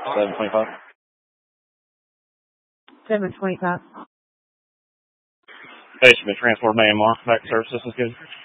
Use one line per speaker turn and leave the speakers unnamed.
725.
725.
Hey, Smith Transport Myanmar. Back to service. This is good.